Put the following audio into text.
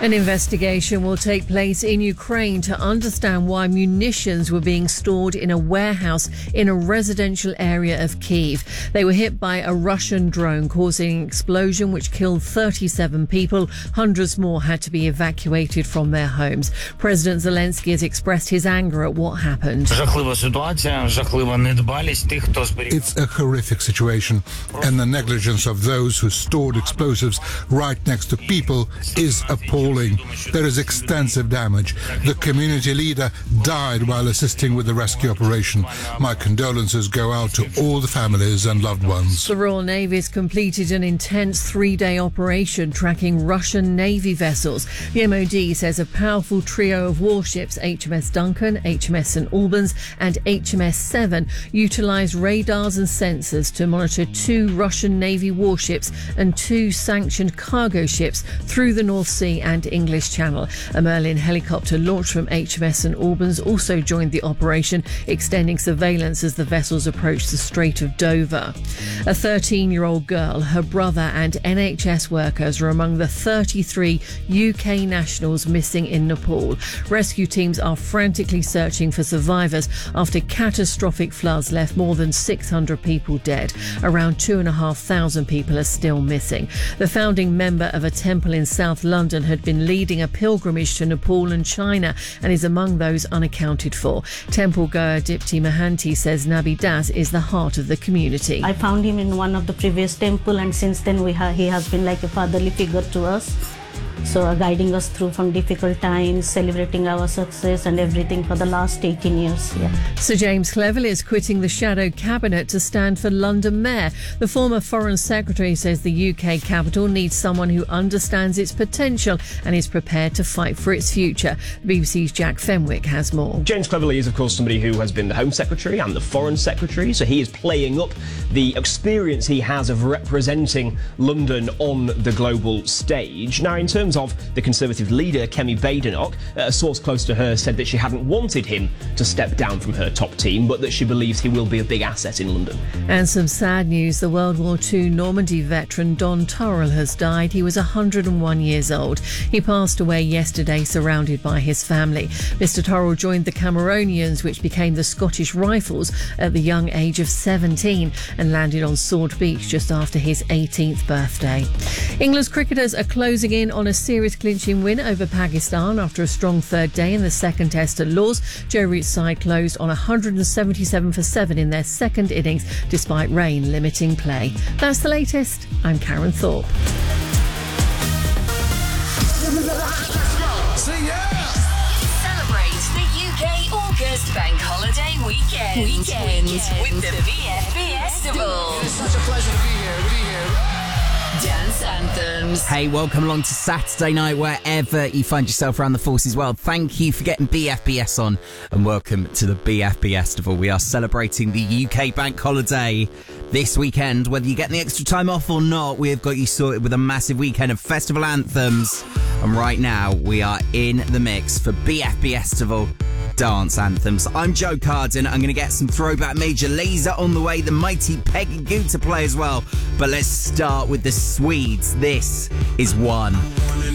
An investigation will take place in Ukraine to understand why munitions were being stored in a warehouse in a residential area of Kyiv. They were hit by a Russian drone, causing an explosion which killed 37 people. Hundreds more had to be evacuated from their homes. President Zelensky has expressed his anger at what happened. It's a horrific situation, and the negligence of those who stored explosives right next to people is appalling. There is extensive damage. The community leader died while assisting with the rescue operation. My condolences go out to all the families and loved ones. The Royal Navy has completed an intense 3-day operation tracking Russian Navy vessels. The MOD says a powerful trio of warships, HMS Duncan, HMS St Albans and HMS Seven, utilised radars and sensors to monitor 2 Russian Navy warships and 2 sanctioned cargo ships through the North Sea and English Channel. A Merlin helicopter launched from HMS St Albans also joined the operation, extending surveillance as the vessels approached the Strait of Dover. A 13-year-old girl, her brother and NHS workers are among the 33 UK nationals missing in Nepal. Rescue teams are frantically searching for survivors after catastrophic floods left more than 600 people dead. Around 2,500 people are still missing. The founding member of a temple in South London had been leading a pilgrimage to Nepal and China and is among those unaccounted for. Temple goer Dipti Mahanti says Nabi Das is the heart of the community. I found him in one of the previous temple, and since then he has been like a fatherly figure to us. So guiding us through from difficult times, celebrating our success and everything for the last 18 years. Yeah. Sir James Cleverly is quitting the shadow cabinet to stand for London Mayor. The former Foreign Secretary says the UK capital needs someone who understands its potential and is prepared to fight for its future. The BBC's Jack Fenwick has more. James Cleverly is, of course, somebody who has been the Home Secretary and the Foreign Secretary, so he is playing up the experience he has of representing London on the global stage. Now, in terms of the Conservative leader, Kemi Badenoch, a source close to her said that she hadn't wanted him to step down from her top team, but that she believes he will be a big asset in London. And some sad news. The World War II Normandy veteran Don Turrell has died. He was 101 years old. He passed away yesterday surrounded by his family. Mr Turrell joined the Cameronians, which became the Scottish Rifles, at the young age of 17 and landed on Sword Beach just after his 18th birthday. England's cricketers are closing in on a series clinching win over Pakistan after a strong third day in the second test at Lord's. Joe Root's side closed on 177 for 7 in their second innings, despite rain limiting play. That's the latest. I'm Karen Thorpe. Celebrate the UK August Bank Holiday weekend with the BFBS Festival. It's such a pleasure to be here. Dance anthems. Hey, welcome along to Saturday night, wherever you find yourself around the Forces world. Thank you for getting BFBS on, and welcome to the BFBS Festival. We are celebrating the UK Bank Holiday this weekend. Whether you're getting the extra time off or not, we have got you sorted with a massive weekend of festival anthems. And right now, we are in the mix for BFBS Festival dance anthems. I'm Joe Carden. I'm going to get some throwback Major Lazer on the way, the mighty Peggy Goo to play as well. But let's start with the Swedes. This is One.